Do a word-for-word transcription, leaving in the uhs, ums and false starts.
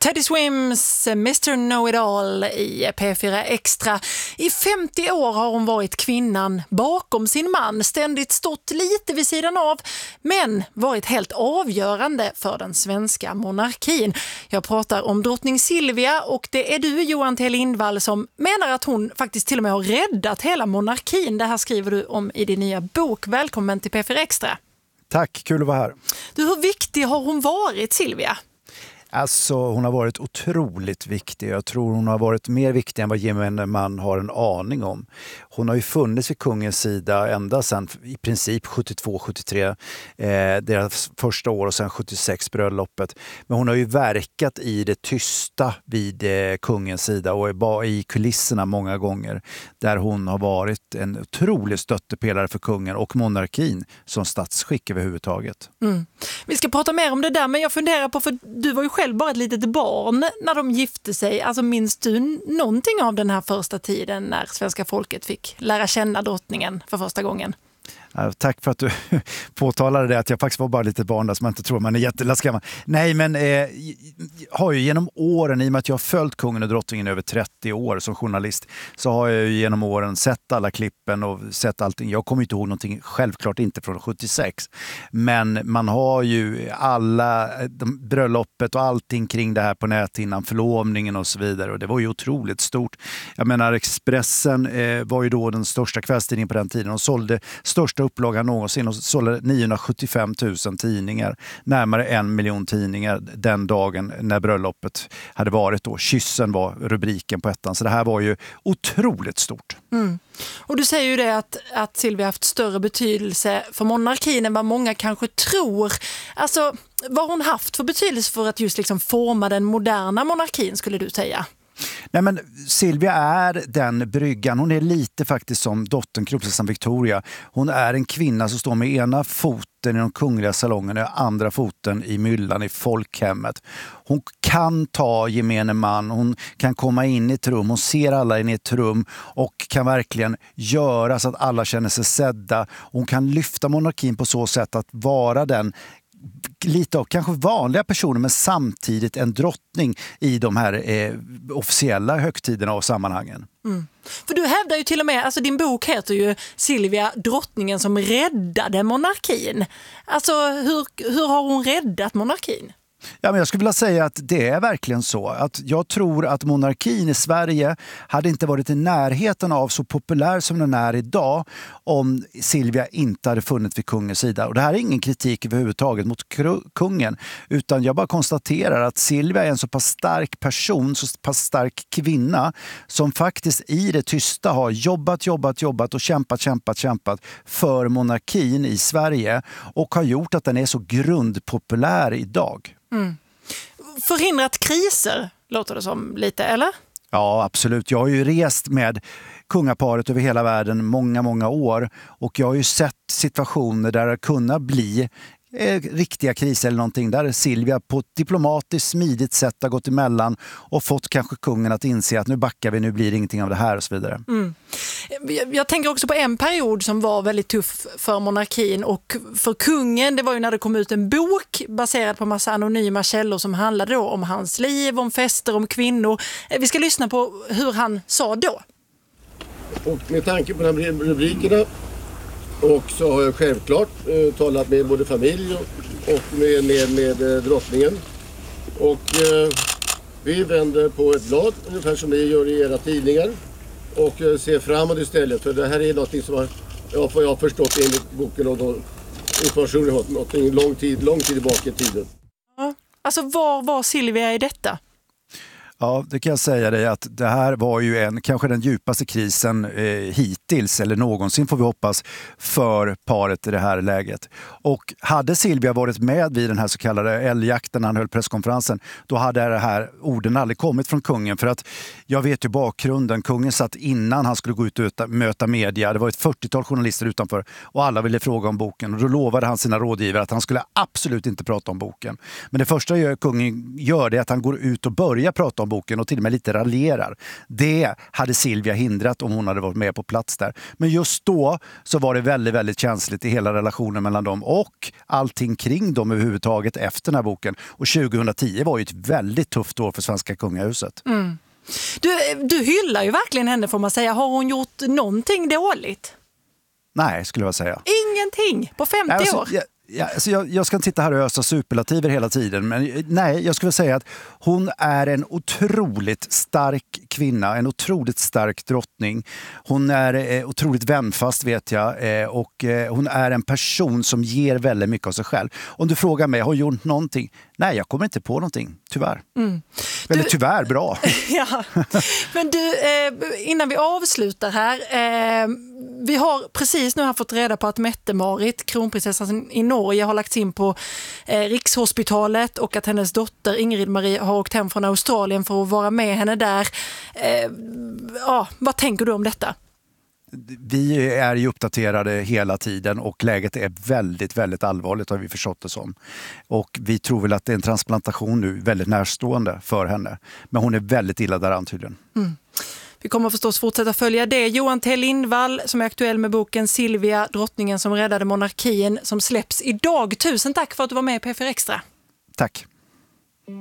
Teddy Swims mister Know-It-All i P fyra Extra. I femtio år har hon varit kvinnan bakom sin man, ständigt stått lite vid sidan av, men varit helt avgörande för den svenska monarkin. Jag pratar om drottning Silvia, och det är du, Johan T. Lindvall, som menar att hon faktiskt till och med har räddat hela monarkin. Det här skriver du om i din nya bok. Välkommen till P fyra Extra. Tack, kul att vara här. Du, hur viktig har hon varit, Silvia? Alltså, hon har varit otroligt viktig. Jag tror hon har varit mer viktig än vad gemene man har en aning om. Hon har ju funnits vid kungens sida ända sedan i princip sjuttiotvå sjuttiotre, eh, deras första år, och sen sjuttiosex bröllopet. Men hon har ju verkat i det tysta vid eh, kungens sida och är i kulisserna många gånger, där hon har varit en otrolig stöttepelare för kungen och monarkin som statsskick överhuvudtaget. Mm. Vi ska prata mer om det där, men jag funderar på, för du var ju själv bara ett litet barn när de gifte sig. Alltså, minns du någonting av den här första tiden när svenska folket fick lära känna drottningen för första gången? Ja, tack för att du påtalade det, att jag faktiskt var bara lite barn där, som man inte tror man är jätteläskig. Nej, men eh, har ju genom åren, i och med att jag har följt kungen och drottningen över trettio år som journalist, så har jag ju genom åren sett alla klippen och sett allting. Jag kommer inte ihåg någonting, självklart inte från sjuttiosex, men man har ju alla de, bröllopet och allting kring det här på näthinnan, förlovningen och så vidare, och det var ju otroligt stort. Jag menar, Expressen eh, var ju då den största kvällstidningen på den tiden och sålde största upplagan någonsin och sålde niohundrasjuttiofem tusen tidningar, närmare en miljon tidningar den dagen när bröllopet hade varit då. Kyssen var rubriken på ettan, så det här var ju otroligt stort. Mm. Och du säger ju det att, att Silvia haft större betydelse för monarkin än vad många kanske tror. Alltså, vad har hon haft för betydelse för att just liksom forma den moderna monarkin, skulle du säga? Nej, men Silvia är den bryggan. Hon är lite faktiskt som dottern kronprinsessan Victoria. Hon är en kvinna som står med ena foten i de kungliga salongen och andra foten i myllan i folkhemmet. Hon kan ta gemene man, hon kan komma in i ett rum, hon ser alla in i ett rum och kan verkligen göra så att alla känner sig sedda. Hon kan lyfta monarkin på så sätt att vara den lite av kanske vanliga personer, men samtidigt en drottning i de här eh, officiella högtiderna och sammanhangen. Mm. För du hävdar ju till och med, alltså din bok heter ju Silvia, drottningen som räddade monarkin. Alltså, hur, hur har hon räddat monarkin? Ja, men jag skulle vilja säga att det är verkligen så. Att jag tror att monarkin i Sverige hade inte varit i närheten av så populär som den är idag om Silvia inte hade funnits vid kungens sida. Och det här är ingen kritik överhuvudtaget mot kungen, utan jag bara konstaterar att Silvia är en så pass stark person, så pass stark kvinna, som faktiskt i det tysta har jobbat, jobbat, jobbat och kämpat, kämpat, kämpat för monarkin i Sverige, och har gjort att den är så grundpopulär idag. Mm. Förhindrat kriser, låter det som lite, eller? Ja, absolut. Jag har ju rest med kungaparet över hela världen många, många år, och jag har ju sett situationer där det kunnat bli eh, riktiga kriser eller någonting, där Silvia på ett diplomatiskt, smidigt sätt har gått emellan och fått kanske kungen att inse att nu backar vi, nu blir det ingenting av det här och så vidare. Mm. Jag, jag tänker också på en period som var väldigt tuff för monarkin och för kungen. Det var ju när det kom ut en bok baserad på massa anonyma källor som handlade då om hans liv, om fester, om kvinnor. Vi ska lyssna på hur han sa då. Och med tanke på de här rubrikerna, och så har jag självklart eh, talat med både familj och, och med, med, med eh, drottningen. Och eh, vi vänder på ett blad, ungefär som ni gör i era tidningar, och eh, ser framåt istället. För det här är något som har, ja, jag har förstått enligt boken och då, informationen har något lång tid, lång tid tillbaka i tiden. Ja, alltså var var Silvia i detta? Ja, det kan jag säga dig, att det här var ju en, kanske den djupaste krisen eh, hittills, eller någonsin får vi hoppas, för paret i det här läget. Och hade Silvia varit med vid den här så kallade älgjakten när han höll presskonferensen, då hade det här orden aldrig kommit från kungen. För att jag vet ju bakgrunden, kungen satt innan han skulle gå ut och möta media. Det var ett fyrtiotal journalister utanför och alla ville fråga om boken. Och då lovade han sina rådgivare att han skulle absolut inte prata om boken. Men det första kungen gör det är att han går ut och börjar prata om boken och till och med lite raljerar. Det hade Silvia hindrat om hon hade varit med på plats där. Men just då så var det väldigt, väldigt känsligt i hela relationen mellan dem och allting kring dem överhuvudtaget efter den här boken. Och tjugohundratio var ju ett väldigt tufft år för svenska kungahuset. Mm. Du, du hyllar ju verkligen henne, får man säga. Har hon gjort någonting dåligt? Nej, skulle jag säga. Ingenting på femtio alltså, år? Jag, jag, alltså jag, jag ska inte sitta här och ösa superlativer hela tiden, men nej, jag skulle säga att hon är en otroligt stark kvinna, en otroligt stark drottning. Hon är eh, otroligt vänfast, vet jag, eh, och eh, hon är en person som ger väldigt mycket av sig själv. Om du frågar mig, har hon gjort någonting? Nej, jag kommer inte på någonting, tyvärr. Mm. Eller du, tyvärr, bra. Ja. Men du, eh, innan vi avslutar här, eh, vi har precis nu fått reda på att Mette-Marit, kronprinsessan i Norge, har lagts in på eh, Rikshospitalet och att hennes dotter Ingrid Marie har åkt hem från Australien för att vara med henne där. Eh, ja, vad tänker du om detta? Vi är ju uppdaterade hela tiden och läget är väldigt, väldigt allvarligt, har vi förstått det som. Och vi tror väl att det är en transplantation nu väldigt närstående för henne. Men hon är väldigt illa däran tydligen. Mm. Vi kommer förstås fortsätta följa det. Johan T. Lindvall som är aktuell med boken Silvia, drottningen som räddade monarkin, som släpps idag. Tusen tack för att du var med i P fyra Extra. Tack.